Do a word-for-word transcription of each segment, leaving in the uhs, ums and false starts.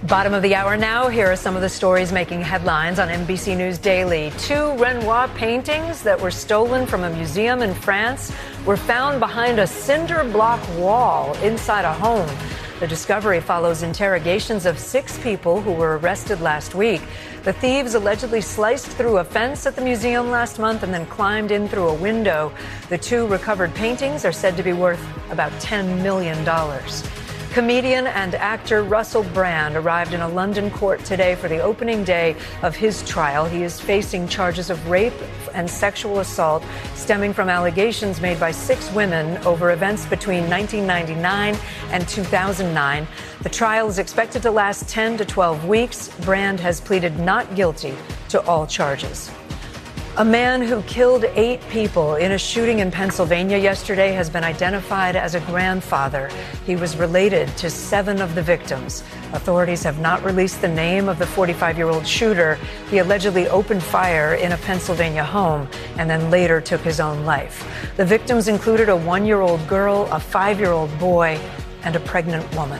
Bottom of the hour now. Here are some of the stories making headlines on N B C News Daily. Two Renoir paintings that were stolen from a museum in France were found behind a cinder block wall inside a home. The discovery follows interrogations of six people who were arrested last week. The thieves allegedly sliced through a fence at the museum last month and then climbed in through a window. The two recovered paintings are said to be worth about ten million dollars. Comedian and actor Russell Brand arrived in a London court today for the opening day of his trial. He is facing charges of rape and sexual assault stemming from allegations made by six women over events between nineteen ninety-nine and two thousand nine. The trial is expected to last ten to twelve weeks. Brand has pleaded not guilty to all charges. A man who killed eight people in a shooting in Pennsylvania yesterday has been identified as a grandfather. He was related to seven of the victims. Authorities have not released the name of the forty-five-year-old shooter. He allegedly opened fire in a Pennsylvania home and then later took his own life. The victims included a one-year-old girl, a five-year-old boy, and a pregnant woman.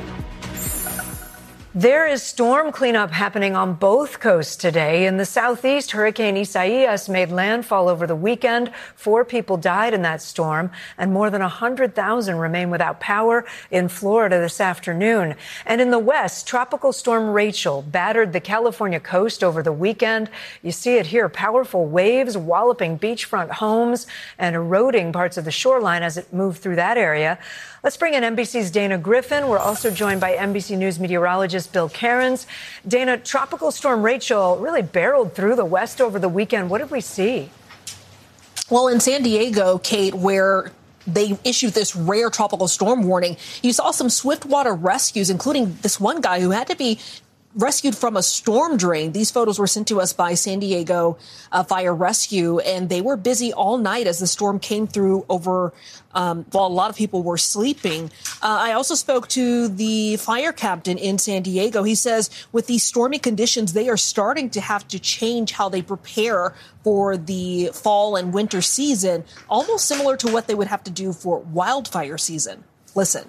There is storm cleanup happening on both coasts today. In the southeast, Hurricane Isaias made landfall over the weekend. Four people died in that storm, and more than one hundred thousand remain without power in Florida this afternoon. And in the west, Tropical Storm Rachel battered the California coast over the weekend. You see it here, powerful waves walloping beachfront homes and eroding parts of the shoreline as it moved through that area. Let's bring in N B C's Dana Griffin. We're also joined by N B C News meteorologist Bill Cairns. Dana, Tropical Storm Rachel really barreled through the west over the weekend. What did we see? Well, in San Diego, Kate, where they issued this rare tropical storm warning, you saw some swiftwater rescues, including this one guy who had to be rescued from a storm drain. These photos were sent to us by San Diego uh, Fire Rescue, and they were busy all night as the storm came through over, um, while a lot of people were sleeping. Uh, I also spoke to the fire captain in San Diego. He says with these stormy conditions, they are starting to have to change how they prepare for the fall and winter season, almost similar to what they would have to do for wildfire season. Listen.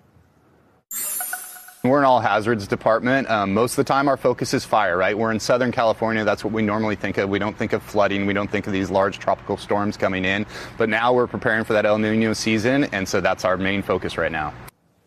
We're an all hazards department. Um, most of the time our focus is fire, right? We're in Southern California. That's what we normally think of. We don't think of flooding. We don't think of these large tropical storms coming in. But now we're preparing for that El Nino season. And so that's our main focus right now.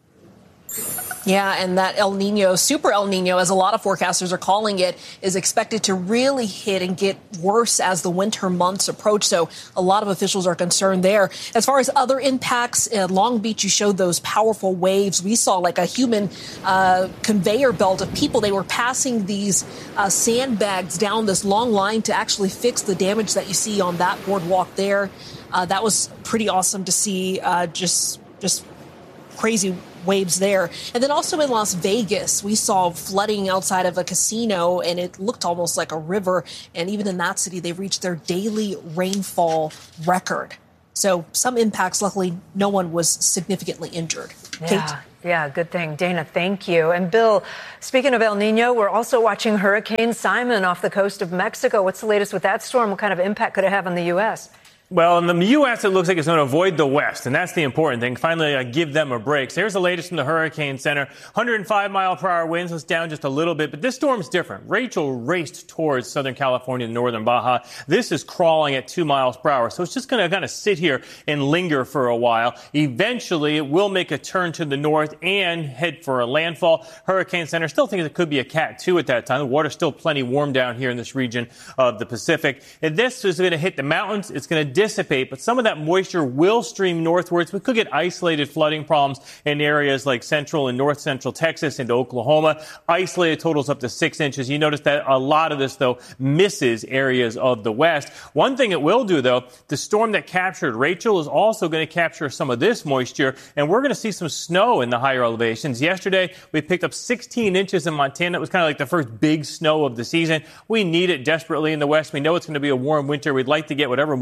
Yeah, and that El Nino, Super El Nino, as a lot of forecasters are calling it, is expected to really hit and get worse as the winter months approach. So a lot of officials are concerned there. As far as other impacts, in Long Beach, you showed those powerful waves. We saw like a human uh, conveyor belt of people. They were passing these uh, sandbags down this long line to actually fix the damage that you see on that boardwalk there. Uh, that was pretty awesome to see. Uh, just, just crazy waves there. And then also in Las Vegas, we saw flooding outside of a casino, and it looked almost like a river. And even in that city, they reached their daily rainfall record. So some impacts. Luckily, no one was significantly injured. Yeah. Kate? Yeah, good thing. Dana, thank you. And Bill, speaking of El Nino, we're also watching Hurricane Simon off the coast of Mexico. What's the latest with that storm? What kind of impact could it have on the U S? Well, in the U S, it looks like it's going to avoid the West, and that's the important thing. Finally, uh, give them a break. So here's the latest from the Hurricane Center. one hundred five mile per hour winds was down just a little bit, but this storm's different. Rachel raced towards Southern California and northern Baja. This is crawling at two miles per hour, so it's just going to kind of sit here and linger for a while. Eventually, it will make a turn to the north and head for a landfall. Hurricane Center still thinks it could be a Cat two at that time. The water's still plenty warm down here in this region of the Pacific. And this is going to hit the mountains. It's going to dissipate, but some of that moisture will stream northwards. We could get isolated flooding problems in areas like central and north central Texas into Oklahoma. Isolated totals up to six inches. You notice that a lot of this, though, misses areas of the west. One thing it will do, though, the storm that captured Rachel is also going to capture some of this moisture, and we're going to see some snow in the higher elevations. Yesterday, we picked up sixteen inches in Montana. It was kind of like the first big snow of the season. We need it desperately in the west. We know it's going to be a warm winter. We'd like to get whatever moisture we can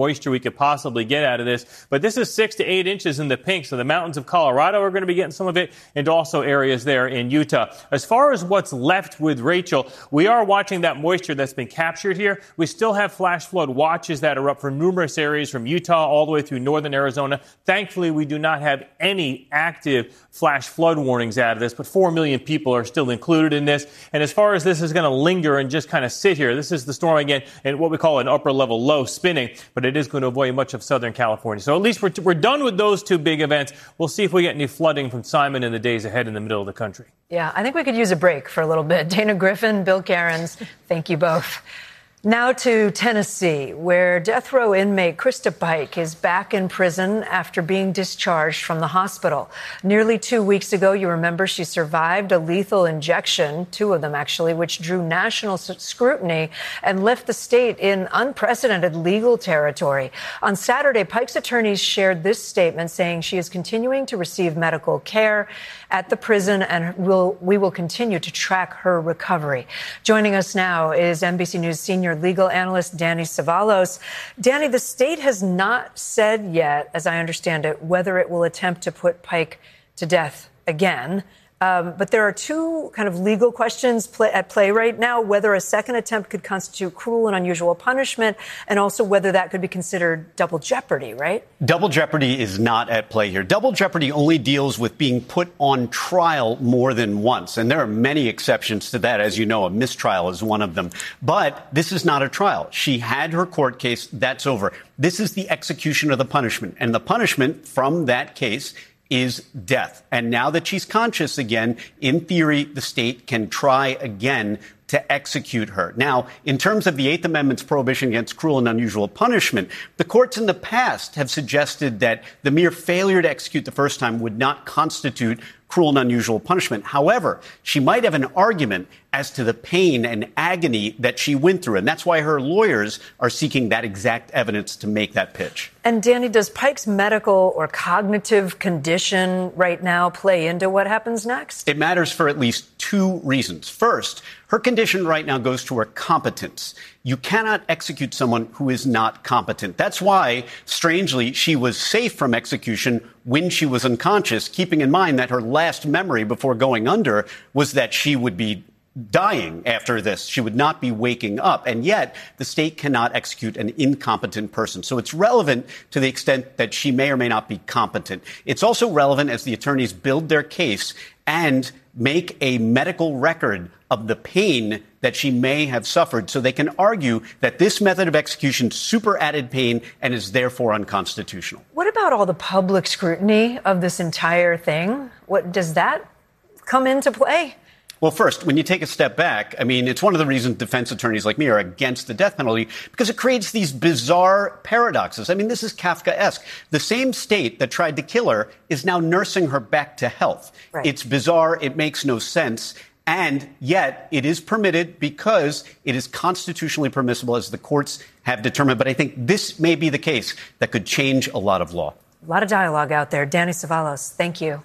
could possibly get out of this. But this is six to eight inches in the pink, so the mountains of Colorado are going to be getting some of it, and also areas there in Utah. As far as what's left with Rachel, we are watching that moisture that's been captured here. We still have flash flood watches that are up for numerous areas from Utah all the way through northern Arizona. Thankfully, we do not have any active flash flood warnings out of this, but four million people are still included in this. And as far as this is going to linger and just kind of sit here, this is the storm again in what we call an upper level low spinning, but it is going to avoid much of Southern California. So at least we're, we're done with those two big events. We'll see if we get any flooding from Simon in the days ahead in the middle of the country. Yeah, I think we could use a break for a little bit. Dana Griffin, Bill Cairns, thank you both. Now to Tennessee, where death row inmate Krista Pike is back in prison after being discharged from the hospital. Nearly two weeks ago, you remember, she survived a lethal injection, two of them actually, which drew national scrutiny and left the state in unprecedented legal territory. On Saturday, Pike's attorneys shared this statement saying she is continuing to receive medical care at the prison and will, we will continue to track her recovery. Joining us now is N B C News senior legal analyst Danny Cevallos. Danny, the state has not said yet, as I understand it, whether it will attempt to put Pike to death again. Um, but there are two kind of legal questions play, at play right now, whether a second attempt could constitute cruel and unusual punishment, and also whether that could be considered double jeopardy, right? Double jeopardy is not at play here. Double jeopardy only deals with being put on trial more than once. And there are many exceptions to that. As you know, a mistrial is one of them. But this is not a trial. She had her court case. That's over. This is the execution of the punishment. And the punishment from that case is death. And now that she's conscious again, in theory, the state can try again to execute her. Now, in terms of the Eighth Amendment's prohibition against cruel and unusual punishment, the courts in the past have suggested that the mere failure to execute the first time would not constitute cruel and unusual punishment. However, she might have an argument as to the pain and agony that she went through. And that's why her lawyers are seeking that exact evidence to make that pitch. And Danny, does Pike's medical or cognitive condition right now play into what happens next? It matters for at least two reasons. First, her condition right now goes to her competence. You cannot execute someone who is not competent. That's why, strangely, she was safe from execution when she was unconscious, keeping in mind that her last memory before going under was that she would be dying after this. She would not be waking up. And yet the state cannot execute an incompetent person. So it's relevant to the extent that she may or may not be competent. It's also relevant as the attorneys build their case and make a medical record of the pain that she may have suffered, so they can argue that this method of execution super added pain and is therefore unconstitutional. What about all the public scrutiny of this entire thing? What does that come into play? Well, first, when you take a step back, I mean, it's one of the reasons defense attorneys like me are against the death penalty, because it creates these bizarre paradoxes. I mean, this is Kafkaesque. The same state that tried to kill her is now nursing her back to health. Right. It's bizarre. It makes no sense. And yet it is permitted because it is constitutionally permissible, as the courts have determined. But I think this may be the case that could change a lot of law. A lot of dialogue out there. Danny Cevallos, thank you.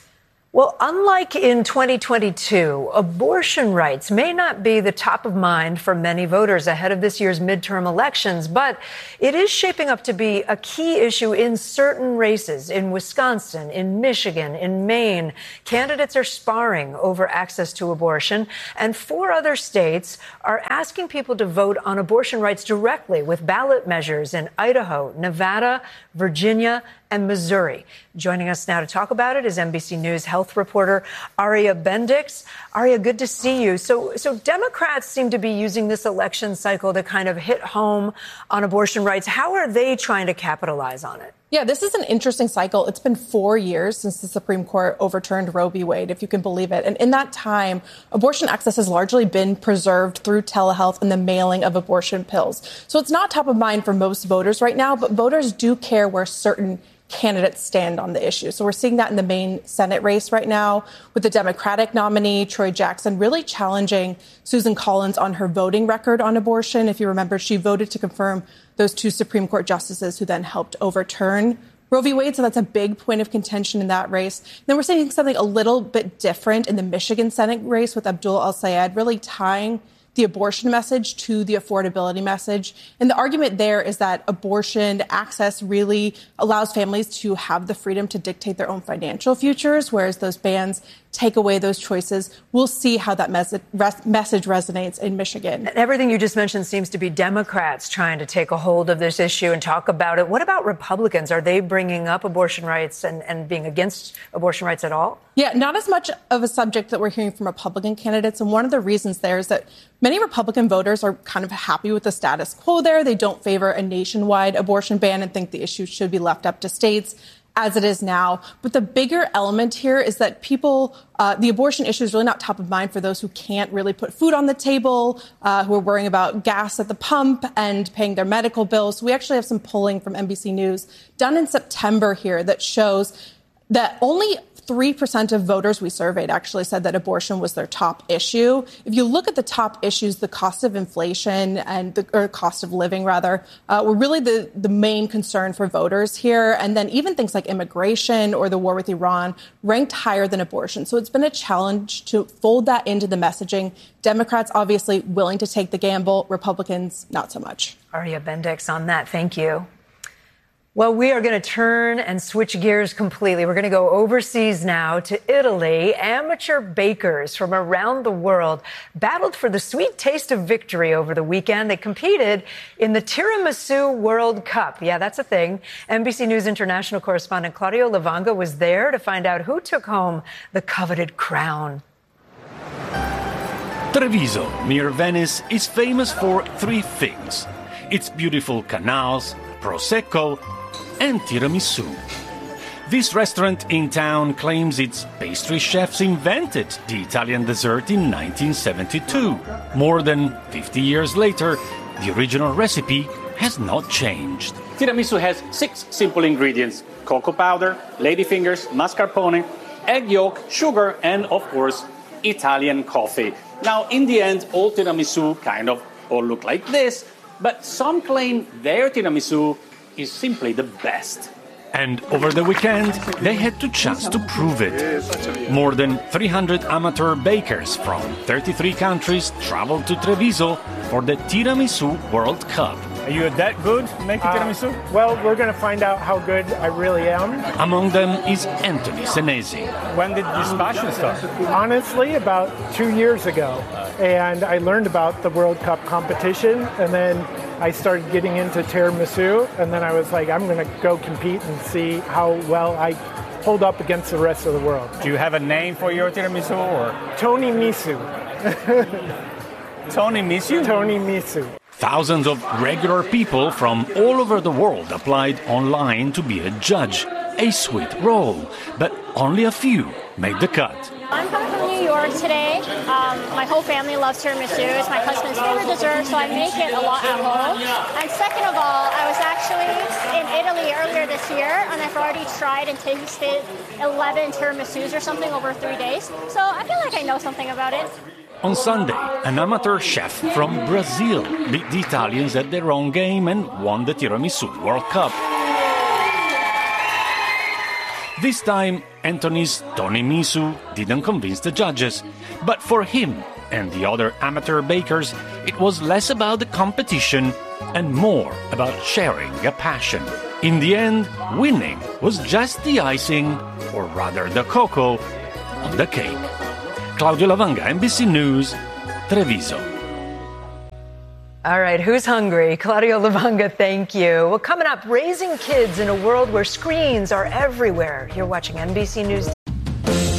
Well, unlike in twenty twenty-two, abortion rights may not be the top of mind for many voters ahead of this year's midterm elections, but it is shaping up to be a key issue in certain races in Wisconsin, in Michigan, in Maine. Candidates are sparring over access to abortion, and four other states are asking people to vote on abortion rights directly with ballot measures in Idaho, Nevada, Virginia, and Missouri. Joining us now to talk about it is N B C News health reporter Aria Bendix. Aria, good to see you. So, so Democrats seem to be using this election cycle to kind of hit home on abortion rights. How are they trying to capitalize on it? Yeah, this is an interesting cycle. It's been four years since the Supreme Court overturned Roe v. Wade, if you can believe it. And in that time, abortion access has largely been preserved through telehealth and the mailing of abortion pills. So it's not top of mind for most voters right now, but voters do care where certain candidates stand on the issue. So we're seeing that in the Maine Senate race right now with the Democratic nominee, Troy Jackson, really challenging Susan Collins on her voting record on abortion. If you remember, she voted to confirm those two Supreme Court justices who then helped overturn Roe v. Wade. So that's a big point of contention in that race. And then we're seeing something a little bit different in the Michigan Senate race with Abdul El-Sayed really tying the abortion message to the affordability message. And the argument there is that abortion access really allows families to have the freedom to dictate their own financial futures, whereas those bans take away those choices. We'll see how that mes- res- message resonates in Michigan. Everything you just mentioned seems to be Democrats trying to take a hold of this issue and talk about it. What about Republicans? Are they bringing up abortion rights and, and being against abortion rights at all? Yeah, not as much of a subject that we're hearing from Republican candidates. And one of the reasons there is that many Republican voters are kind of happy with the status quo there. They don't favor a nationwide abortion ban and think the issue should be left up to states, as it is now. But the bigger element here is that people, uh, the abortion issue is really not top of mind for those who can't really put food on the table, uh, who are worrying about gas at the pump and paying their medical bills. So we actually have some polling from N B C News done in September here that shows that only three percent of voters we surveyed actually said that abortion was their top issue. If you look at the top issues, the cost of inflation and the or cost of living, rather, uh, were really the, the main concern for voters here. And then even things like immigration or the war with Iran ranked higher than abortion. So it's been a challenge to fold that into the messaging. Democrats obviously willing to take the gamble. Republicans, not so much. Aria Bendix on that. Thank you. Well, we are going to turn and switch gears completely. We're going to go overseas now to Italy. Amateur bakers from around the world battled for the sweet taste of victory over the weekend. They competed in the Tiramisu World Cup. Yeah, that's a thing. N B C News international correspondent Claudio Lavanga was there to find out who took home the coveted crown. Treviso, near Venice, is famous for three things: its beautiful canals, Prosecco, and tiramisu. This restaurant in town claims its pastry chefs invented the Italian dessert in nineteen seventy-two. More than fifty years later, the original recipe has not changed. Tiramisu has six simple ingredients: cocoa powder, ladyfingers, mascarpone, egg yolk, sugar, and of course, Italian coffee. Now, in the end, all tiramisu kind of all look like this, but some claim their tiramisu is simply the best. And over the weekend, they had the chance to prove it. More than three hundred amateur bakers from thirty-three countries traveled to Treviso for the Tiramisu World Cup. Are you that good making uh, tiramisu? Well, we're going to find out how good I really am. Among them is Anthony Senesi. When did this passion start? Honestly, about two years ago. And I learned about the World Cup competition, and then I started getting into tiramisu, and then I was like, I'm going to go compete and see how well I hold up against the rest of the world. Do you have a name for your tiramisu? Or? Tony Misu. Tony Misu? Tony Misu. Thousands of regular people from all over the world applied online to be a judge. A sweet role, but only a few made the cut. I'm coming from New York today. Um, my whole family loves tiramisu. It's my husband's favorite dessert, so I make it a lot at home. And second of all, I was actually in Italy earlier this year, and I've already tried and tasted eleven tiramisus or something over three days. So I feel like I know something about it. On Sunday, an amateur chef from Brazil beat the Italians at their own game and won the Tiramisu World Cup. This time, Anthony's Tony Misu didn't convince the judges. But for him and the other amateur bakers, it was less about the competition and more about sharing a passion. In the end, winning was just the icing, or rather the cocoa, on the cake. Claudio Lavanga, N B C News, Treviso. All right, who's hungry? Claudio Lavanga, thank you. Well, coming up, raising kids in a world where screens are everywhere. You're watching N B C News.